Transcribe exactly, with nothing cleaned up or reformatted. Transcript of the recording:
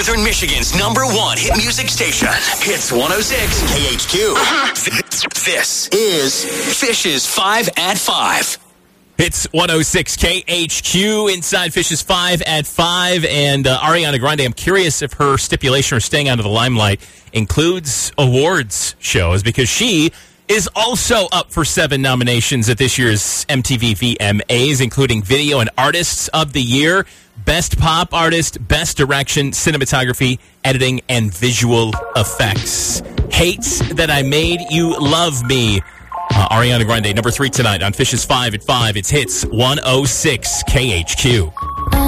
Northern Michigan's number one hit music station. Hits one oh six K H Q. Uh-huh. This is Fish's five at five. It's one oh six K H Q inside Fish's five at five. And uh, Ariana Grande, I'm curious if her stipulation for staying out of the limelight includes awards shows, because she is also up for seven nominations at this year's M T V V M As, including Video and Artists of the Year, Best Pop Artist, Best Direction, Cinematography, Editing, and Visual Effects. Hates That I Made You Love Me. Uh, Ariana Grande, number three tonight on Fish's five at five. It's Hits one oh six K H Q.